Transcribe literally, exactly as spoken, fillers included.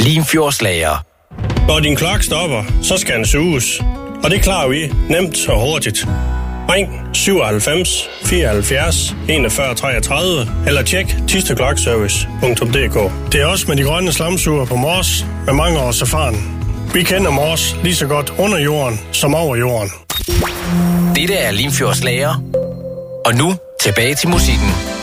Limfjordslager. Når din klokke stopper, så skal den suges. Og det klarer vi nemt og hurtigt. Ring syvoghalvfems fireoghalvfjerds enogfyrre treogtredive eller tjek thisted-klokservice punktum d k. Det er også med de grønne slamsuger på Mors med mange års erfaring. Vi kender Mors lige så godt under jorden som over jorden. Dette er Limfjordslager. Og nu tilbage til musikken.